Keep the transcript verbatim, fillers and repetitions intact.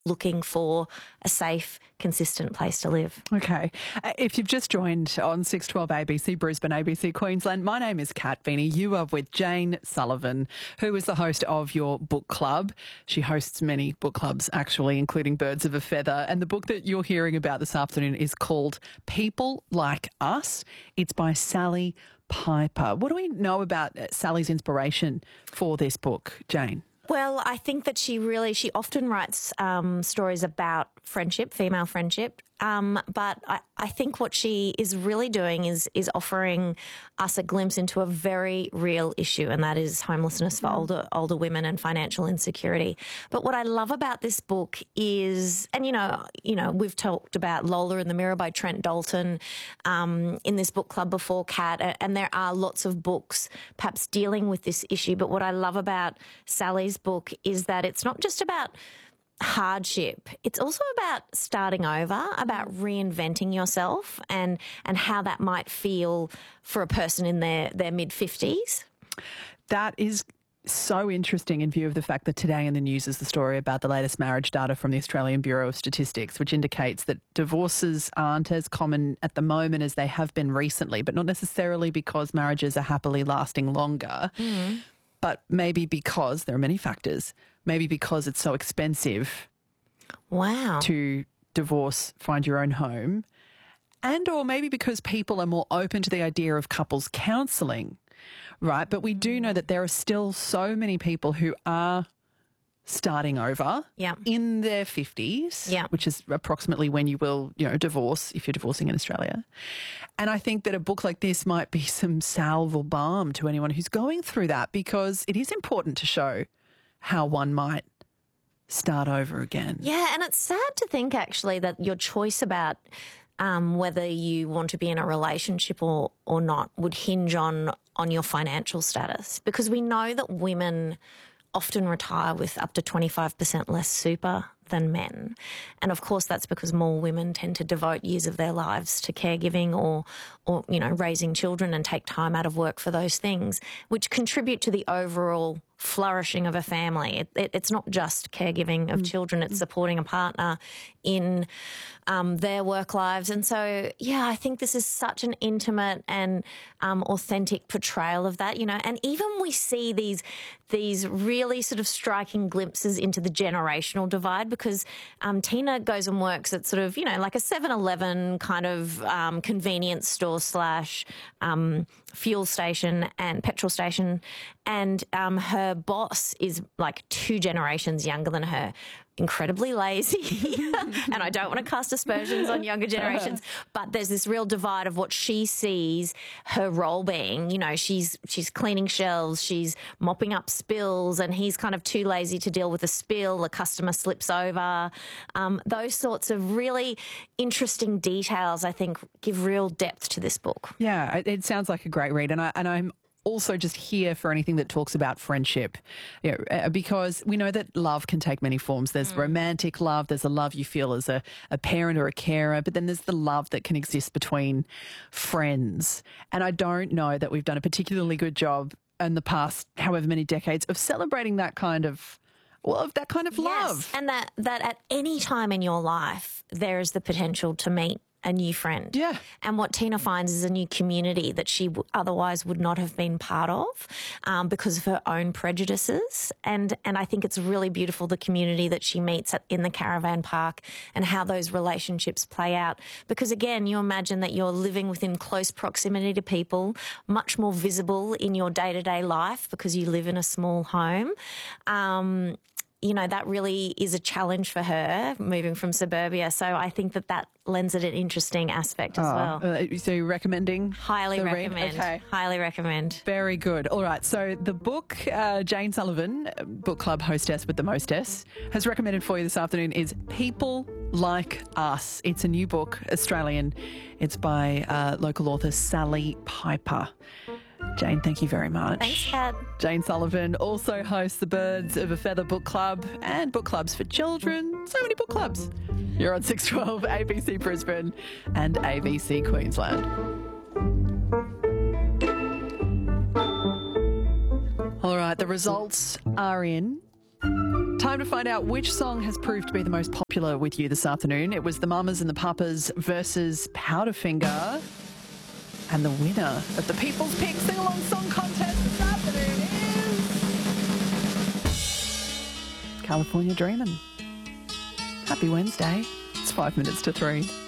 looking for a safe, consistent place to live. Okay. Uh, If you've just joined on six twelve A B C Brisbane, A B C Queensland, my name is Kat Feeney. You are with Jane Sullivan, who is the host of your book club. She hosts many book clubs, actually, including Birds of a Feather. And the book that you're hearing about this afternoon is called People Like Us. It's by Sally Piper. What do we know about uh, Sally's inspiration for this book, Jane? Well, I think that she really, she often writes um, stories about friendship, female friendship. Um, but I, I think what she is really doing is is offering us a glimpse into a very real issue, and that is homelessness for older older women and financial insecurity. But what I love about this book is, and you know, you know, we've talked about Lola in the Mirror by Trent Dalton um, in this book club before, Kat, and there are lots of books perhaps dealing with this issue. But what I love about Sally's book is that it's not just about hardship. It's also about starting over, about reinventing yourself and and how that might feel for a person in their, their mid-fifties. That is so interesting in view of the fact that today in the news is the story about the latest marriage data from the Australian Bureau of Statistics, which indicates that divorces aren't as common at the moment as they have been recently, but not necessarily because marriages are happily lasting longer. Mm. But maybe because, there are many factors, maybe because it's so expensive wow. to divorce, find your own home, and or maybe because people are more open to the idea of couples counselling, right? But we do know that there are still so many people who are starting over yeah. in their fifties, yeah. which is approximately when you will, you know, divorce if you're divorcing in Australia. And I think that a book like this might be some salve or balm to anyone who's going through that, because it is important to show how one might start over again. Yeah, and it's sad to think actually that your choice about um, whether you want to be in a relationship or, or not would hinge on on your financial status, because we know that women often retire with up to twenty-five percent less super than men. And of course that's because more women tend to devote years of their lives to caregiving or, or, you know, raising children and take time out of work for those things, which contribute to the overall flourishing of a family. It, it, it's not just caregiving of mm. children, it's supporting a partner in um, their work lives. And so, yeah, I think this is such an intimate and um, authentic portrayal of that, you know, and even we see these, these really sort of striking glimpses into the generational divide, because um, Tina goes and works at sort of, you know, like a seven eleven kind of um, convenience store slash um, fuel station and petrol station, and um, her boss is like two generations younger than her, incredibly lazy. And I don't want to cast aspersions on younger generations, but there's this real divide of what she sees her role being. You know, she's she's cleaning shelves, she's mopping up spills, and he's kind of too lazy to deal with a spill, a customer slips over. Um, those sorts of really interesting details, I think, give real depth to this book. Yeah, it, it sounds like a great read, and I and I'm also just here for anything that talks about friendship, you know, uh, because we know that love can take many forms. There's mm. romantic love, there's a love you feel as a, a parent or a carer, but then there's the love that can exist between friends. And I don't know that we've done a particularly good job in the past however many decades of celebrating that kind of, well, of that kind of yes. love. And that, that at any time in your life, there is the potential to meet a new friend. Yeah. And what Tina finds is a new community that she w- otherwise would not have been part of um, because of her own prejudices. And and I think it's really beautiful, the community that she meets at, in the caravan park, and how those relationships play out. Because again, you imagine that you're living within close proximity to people, much more visible in your day-to-day life because you live in a small home. Um, you know, that really is a challenge for her moving from suburbia. So I think that that lends it an interesting aspect as oh, well. Uh, so you're recommending? Highly the recommend. Read? Okay. Highly recommend. Very good. All right. So the book, uh, Jane Sullivan, book club hostess with the mostess, has recommended for you this afternoon is People Like Us. It's a new book, Australian. It's by uh, local author Sally Piper. Jane, thank you very much. Thanks, Kat. Jane Sullivan also hosts the Birds of a Feather book club and book clubs for children. So many book clubs. You're on six twelve A B C Brisbane and A B C Queensland. All right, the results are in. Time to find out which song has proved to be the most popular with you this afternoon. It was the Mamas and the Papas versus Powderfinger. And the winner of the People's Pick Sing-Along Song Contest this afternoon is California Dreamin'. Happy Wednesday. It's five minutes to three.